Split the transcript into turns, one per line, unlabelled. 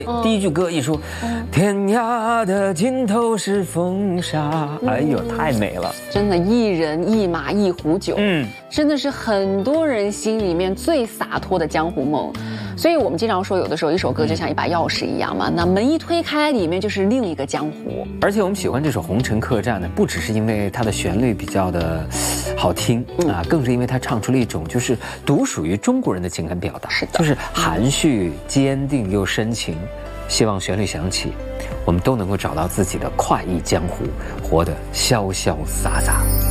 第一句歌一出，天涯的尽头是风沙，哎呦，太美了！
真的，一人一马一壶酒，真的是很多人心里面最洒脱的江湖梦。所以我们经常说，有的时候一首歌就像一把钥匙一样嘛，那门一推开，里面就是另一个江湖。
而且我们喜欢这首《红尘客栈》呢，不只是因为它的旋律比较的好听啊，更是因为它唱出了一种就是独属于中国人的情感表达，
是的，
就是含蓄、坚定又深情。希望旋律响起，我们都能够找到自己的快意江湖，活得潇潇洒洒。